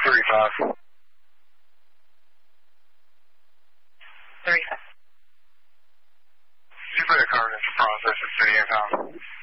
35. 35. Did you put a coordinates process at city and town?